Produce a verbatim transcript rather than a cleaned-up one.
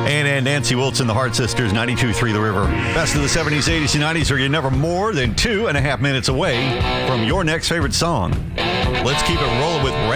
And, and Nancy Wilson, the Hart Sisters, ninety-two point three The River. Best of the seventies, eighties, and nineties are you never more than two and a half minutes away from your next favorite song. Let's keep it rolling with Ray.